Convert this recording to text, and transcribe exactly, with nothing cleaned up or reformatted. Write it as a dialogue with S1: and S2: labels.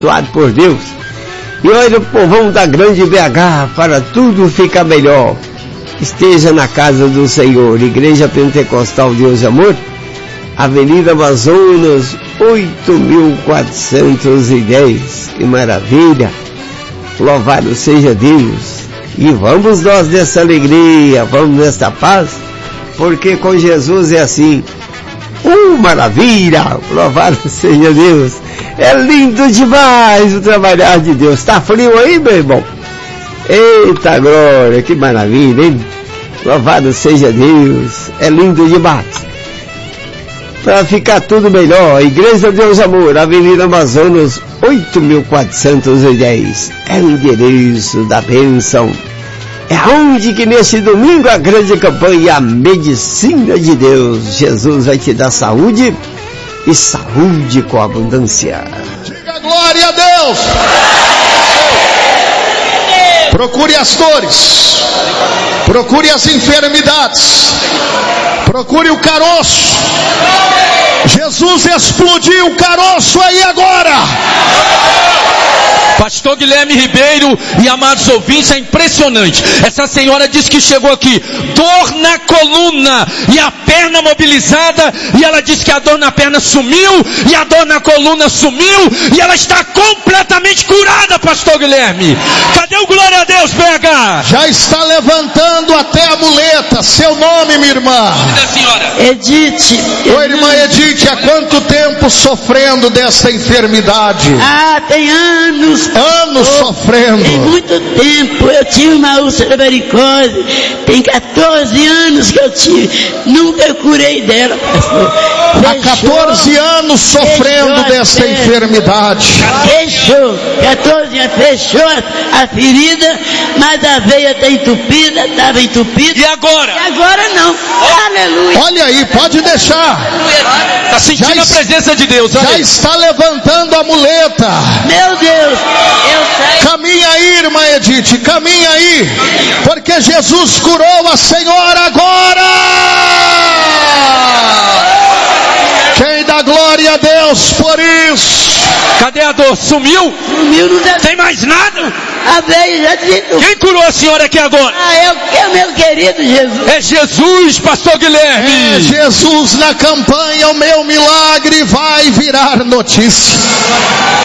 S1: abençoado por Deus. E olha o povão da Grande B H, para tudo ficar melhor. Esteja na casa do Senhor. Igreja Pentecostal Deus e Amor, Avenida Amazonas, oito mil quatrocentos e dez. Que maravilha! Louvado seja Deus. E vamos nós nessa alegria, vamos nessa paz, porque com Jesus é assim. Uh, maravilha! Louvado seja Deus. É lindo demais o trabalhar de Deus. Tá frio aí, meu irmão? Eita glória, que maravilha, hein? Louvado seja Deus. É lindo demais. Para ficar tudo melhor, Igreja Deus Amor, Avenida Amazonas, oito mil quatrocentos e dez. É o endereço da bênção. É onde que nesse domingo a grande campanha, a medicina de Deus. Jesus vai te dar saúde e saúde com abundância.
S2: Diga glória a Deus. Procure as dores, procure as enfermidades, procure o caroço. Jesus explodiu o caroço aí agora.
S3: Pastor Guilherme Ribeiro e amados ouvintes, é impressionante. Essa senhora disse que chegou aqui, dor na coluna e a perna mobilizada, e ela disse que a dor na perna sumiu, e a dor na coluna sumiu, e ela está completamente curada, Pastor Guilherme. Cadê o glória a Deus, B H?
S2: Já está levantando até a muleta. Seu nome, minha irmã?
S3: O nome da senhora?
S4: Edith.
S2: Oi, irmã Edith, há quanto tempo sofrendo dessa enfermidade?
S4: Ah, tem anos.
S2: Anos oh, sofrendo.
S4: Tem muito tempo. Eu tive uma úlcera varicose. Tem quatorze anos que eu tive. Nunca curei dela, pastor.
S2: Há quatorze anos sofrendo fechou dessa enfermidade.
S4: Fechou. quatorze anos. Fechou a, a ferida, mas a veia está entupida, estava entupida.
S3: E agora?
S4: E agora não. Oh. Aleluia.
S2: Olha aí, pode deixar.
S3: Está sentindo já a presença de Deus.
S2: Já
S3: aí.
S2: Está levantando a muleta.
S4: Meu Deus. Eu sei.
S2: Caminha aí, irmã Edith, caminha aí, porque Jesus curou a senhora agora. Quem dá glória a Deus por isso?
S3: Cadê a dor? Sumiu?
S4: Sumiu, não deve...
S3: Tem mais nada?
S4: A veia já disse.
S3: Quem curou a senhora aqui agora?
S4: Ah, eu, é o meu querido Jesus.
S3: É Jesus, Pastor Guilherme.
S2: É Jesus na campanha, o meu milagre vai virar notícia.